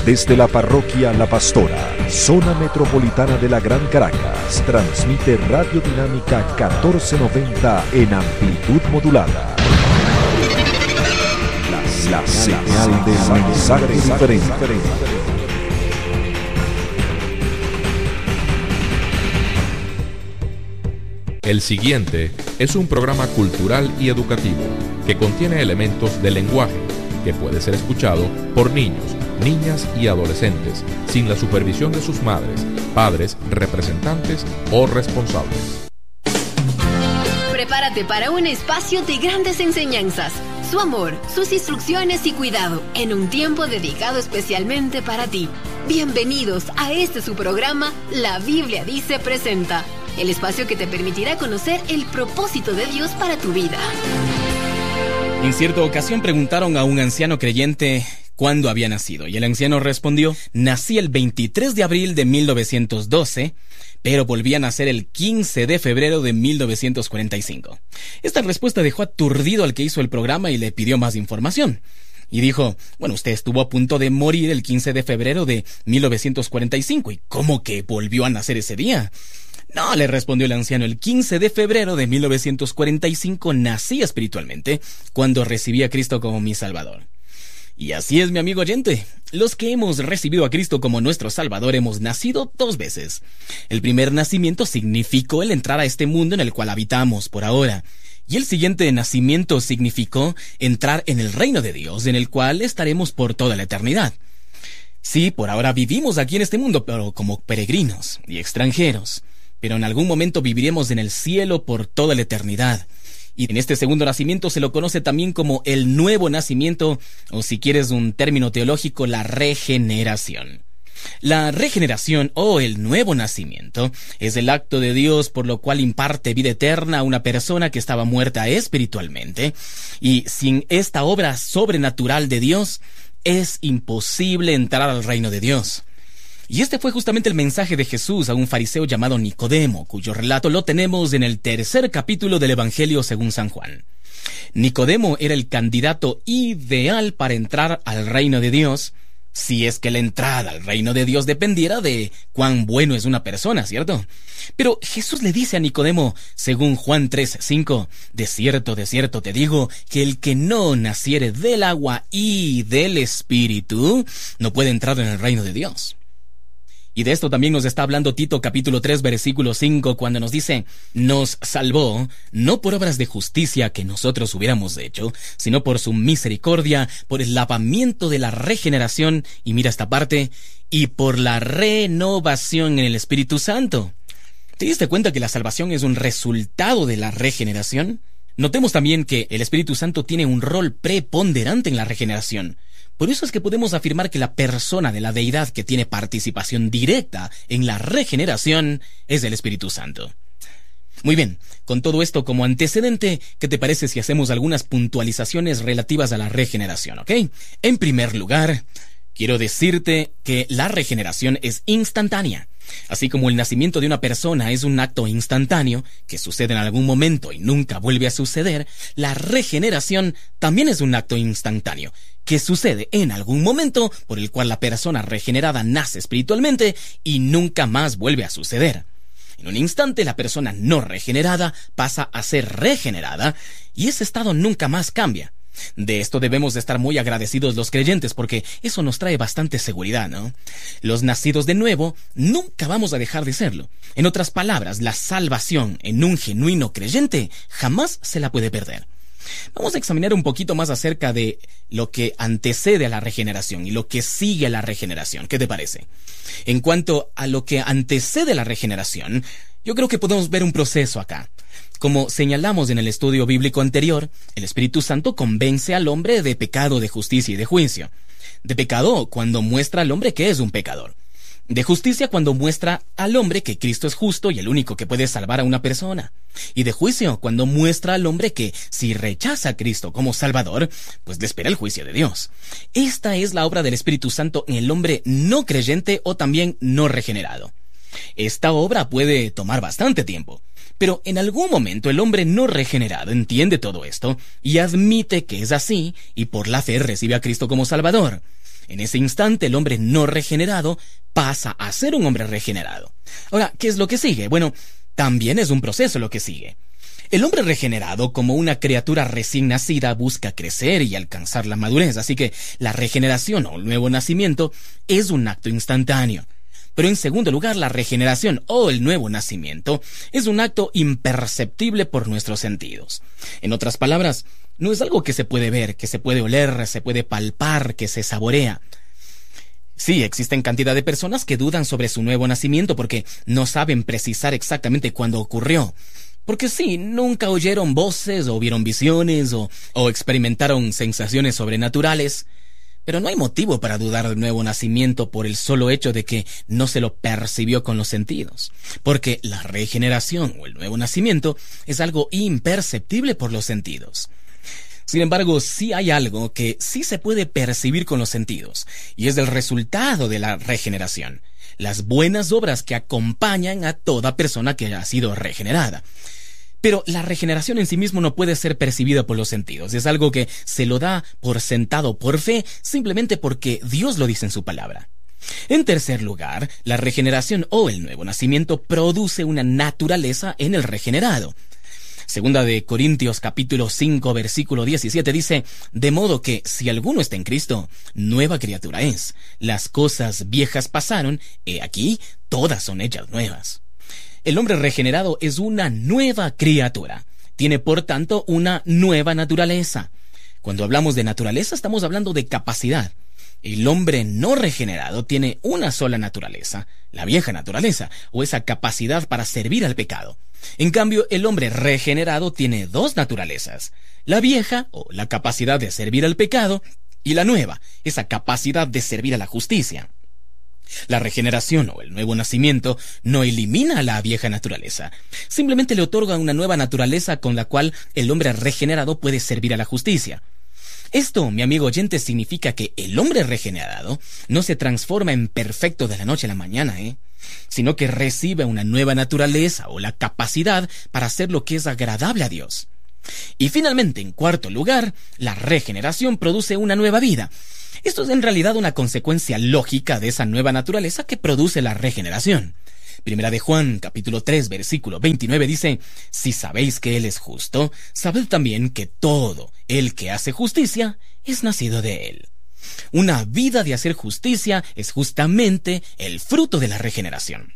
Desde la parroquia La Pastora, zona metropolitana de la Gran Caracas, transmite Radio Dinámica 1490 en amplitud modulada. La señal de mensaje diferente. El siguiente es un programa cultural y educativo que contiene elementos del lenguaje que puede ser escuchado por niños, niñas y adolescentes sin la supervisión de sus madres, padres, representantes o responsables. Prepárate para un espacio de grandes enseñanzas, su amor, sus instrucciones y cuidado en un tiempo dedicado especialmente para ti. Bienvenidos a su programa La Biblia Dice Presenta, el espacio que te permitirá conocer el propósito de Dios para tu vida. En cierta ocasión preguntaron a un anciano creyente cuándo había nacido, y el anciano respondió: nací el 23 de abril de 1912, pero volví a nacer el 15 de febrero de 1945. Esta respuesta dejó aturdido al que hizo el programa y le pidió más información. Y dijo: bueno, usted estuvo a punto de morir el 15 de febrero de 1945, ¿y cómo que volvió a nacer ese día? No, le respondió el anciano, el 15 de febrero de 1945 nací espiritualmente cuando recibí a Cristo como mi Salvador. Y así es, mi amigo oyente. Los que hemos recibido a Cristo como nuestro Salvador hemos nacido 2 veces. El primer nacimiento significó el entrar a este mundo en el cual habitamos por ahora. Y el siguiente nacimiento significó entrar en el reino de Dios, en el cual estaremos por toda la eternidad. Sí, por ahora vivimos aquí en este mundo, pero como peregrinos y extranjeros. Pero en algún momento viviremos en el cielo por toda la eternidad. Y en este segundo nacimiento se lo conoce también como el nuevo nacimiento, o si quieres un término teológico, la regeneración. La regeneración o el nuevo nacimiento es el acto de Dios por lo cual imparte vida eterna a una persona que estaba muerta espiritualmente. Y sin esta obra sobrenatural de Dios, es imposible entrar al reino de Dios. Y este fue justamente el mensaje de Jesús a un fariseo llamado Nicodemo, cuyo relato lo tenemos en el 3er capítulo del Evangelio según San Juan. Nicodemo era el candidato ideal para entrar al reino de Dios, si es que la entrada al reino de Dios dependiera de cuán bueno es una persona, ¿cierto? Pero Jesús le dice a Nicodemo, según Juan 3:5, de cierto te digo, que el que no naciere del agua y del Espíritu no puede entrar en el reino de Dios. Y de esto también nos está hablando Tito capítulo 3 versículo 5 cuando nos dice: nos salvó no por obras de justicia que nosotros hubiéramos hecho, sino por su misericordia, por el lavamiento de la regeneración, y mira esta parte, y por la renovación en el Espíritu Santo. ¿Te diste cuenta que la salvación es un resultado de la regeneración? Notemos también que el Espíritu Santo tiene un rol preponderante en la regeneración. Por eso es que podemos afirmar que la persona de la deidad que tiene participación directa en la regeneración es el Espíritu Santo. Muy bien, con todo esto como antecedente, ¿qué te parece si hacemos algunas puntualizaciones relativas a la regeneración, ok? En primer lugar, quiero decirte que la regeneración es instantánea. Así como el nacimiento de una persona es un acto instantáneo, que sucede en algún momento y nunca vuelve a suceder, la regeneración también es un acto instantáneo, que sucede en algún momento por el cual la persona regenerada nace espiritualmente y nunca más vuelve a suceder. En un instante la persona no regenerada pasa a ser regenerada y ese estado nunca más cambia. De esto debemos de estar muy agradecidos los creyentes porque eso nos trae bastante seguridad, ¿no? Los nacidos de nuevo nunca vamos a dejar de serlo. En otras palabras, la salvación en un genuino creyente jamás se la puede perder. Vamos a examinar un poquito más acerca de lo que antecede a la regeneración y lo que sigue a la regeneración. ¿Qué te parece? En cuanto a lo que antecede a la regeneración, yo creo que podemos ver un proceso acá. Como señalamos en el estudio bíblico anterior, el Espíritu Santo convence al hombre de pecado, de justicia y de juicio. De pecado cuando muestra al hombre que es un pecador. De justicia cuando muestra al hombre que Cristo es justo y el único que puede salvar a una persona. Y de juicio cuando muestra al hombre que si rechaza a Cristo como Salvador, pues le espera el juicio de Dios. Esta es la obra del Espíritu Santo en el hombre no creyente o también no regenerado. Esta obra puede tomar bastante tiempo, pero en algún momento el hombre no regenerado entiende todo esto y admite que es así y por la fe recibe a Cristo como Salvador. En ese instante, el hombre no regenerado pasa a ser un hombre regenerado. Ahora, ¿qué es lo que sigue? Bueno, también es un proceso lo que sigue. El hombre regenerado, como una criatura recién nacida, busca crecer y alcanzar la madurez, así que la regeneración o el nuevo nacimiento es un acto instantáneo. Pero en segundo lugar, la regeneración o el nuevo nacimiento es un acto imperceptible por nuestros sentidos. En otras palabras, no es algo que se puede ver, que se puede oler, se puede palpar, que se saborea. Sí, existen cantidad de personas que dudan sobre su nuevo nacimiento porque no saben precisar exactamente cuándo ocurrió. Porque sí, nunca oyeron voces o vieron visiones o experimentaron sensaciones sobrenaturales. Pero no hay motivo para dudar del nuevo nacimiento por el solo hecho de que no se lo percibió con los sentidos. Porque la regeneración o el nuevo nacimiento es algo imperceptible por los sentidos. Sin embargo, sí hay algo que sí se puede percibir con los sentidos, y es el resultado de la regeneración. Las buenas obras que acompañan a toda persona que ha sido regenerada. Pero la regeneración en sí mismo no puede ser percibida por los sentidos. Es algo que se lo da por sentado por fe, simplemente porque Dios lo dice en su palabra. En tercer lugar, la regeneración o el nuevo nacimiento produce una naturaleza en el regenerado. Segunda de Corintios capítulo 5 versículo 17 dice: de modo que si alguno está en Cristo, nueva criatura es. Las cosas viejas pasaron, he aquí, todas son hechas nuevas. El hombre regenerado es una nueva criatura. Tiene, por tanto, una nueva naturaleza. Cuando hablamos de naturaleza, estamos hablando de capacidad. El hombre no regenerado tiene una sola naturaleza, la vieja naturaleza, o esa capacidad para servir al pecado. En cambio, el hombre regenerado tiene dos naturalezas, la vieja, o la capacidad de servir al pecado, y la nueva, esa capacidad de servir a la justicia. La regeneración o el nuevo nacimiento no elimina la vieja naturaleza, simplemente le otorga una nueva naturaleza con la cual el hombre regenerado puede servir a la justicia. Esto, mi amigo oyente, significa que el hombre regenerado no se transforma en perfecto de la noche a la mañana, sino que recibe una nueva naturaleza o la capacidad para hacer lo que es agradable a Dios. Y finalmente, en cuarto lugar, la regeneración produce una nueva vida. Esto es en realidad una consecuencia lógica de esa nueva naturaleza que produce la regeneración. Primera de Juan, capítulo 3, versículo 29 dice: si sabéis que Él es justo, sabed también que todo el que hace justicia es nacido de Él. Una vida de hacer justicia es justamente el fruto de la regeneración.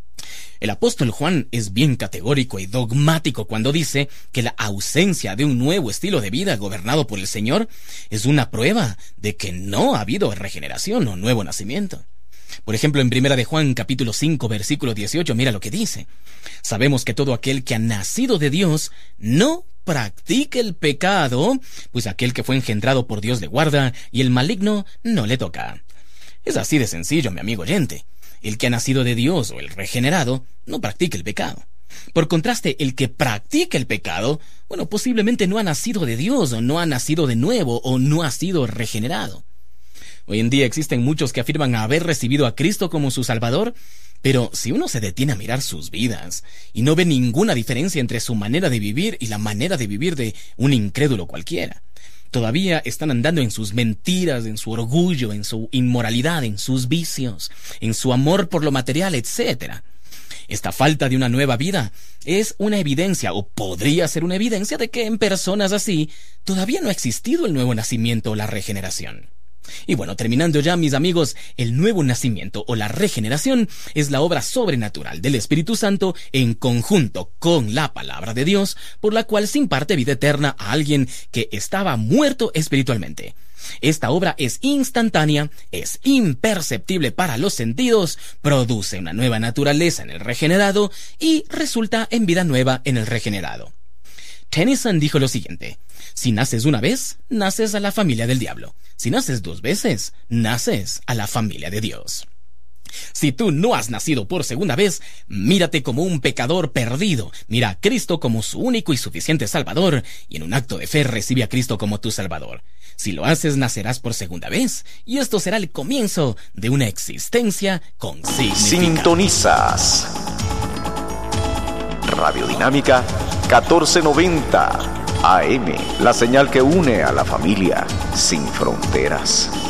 El apóstol Juan es bien categórico y dogmático cuando dice que la ausencia de un nuevo estilo de vida gobernado por el Señor es una prueba de que no ha habido regeneración o nuevo nacimiento. Por ejemplo, en Primera de Juan, capítulo 5, versículo 18, mira lo que dice: sabemos que todo aquel que ha nacido de Dios no practica el pecado, pues aquel que fue engendrado por Dios le guarda y el maligno no le toca. Es así de sencillo, mi amigo oyente. El que ha nacido de Dios o el regenerado no practica el pecado. Por contraste, el que practica el pecado, posiblemente no ha nacido de Dios o no ha nacido de nuevo o no ha sido regenerado. Hoy en día existen muchos que afirman haber recibido a Cristo como su Salvador, pero si uno se detiene a mirar sus vidas y no ve ninguna diferencia entre su manera de vivir y la manera de vivir de un incrédulo cualquiera, todavía están andando en sus mentiras, en su orgullo, en su inmoralidad, en sus vicios, en su amor por lo material, etc. Esta falta de una nueva vida es una evidencia, o podría ser una evidencia, de que en personas así todavía no ha existido el nuevo nacimiento o la regeneración. Y terminando ya, mis amigos, el nuevo nacimiento o la regeneración es la obra sobrenatural del Espíritu Santo en conjunto con la palabra de Dios, por la cual se imparte vida eterna a alguien que estaba muerto espiritualmente. Esta obra es instantánea, es imperceptible para los sentidos, produce una nueva naturaleza en el regenerado y resulta en vida nueva en el regenerado. Tennyson dijo lo siguiente: si naces una vez, naces a la familia del diablo. Si naces dos veces, naces a la familia de Dios. Si tú no has nacido por segunda vez, mírate como un pecador perdido. Mira a Cristo como su único y suficiente Salvador, y en un acto de fe recibe a Cristo como tu Salvador. Si lo haces, nacerás por segunda vez, y esto será el comienzo de una existencia con significado. Sintonizas Radio Dinámica 1490 AM, la señal que une a la familia sin fronteras.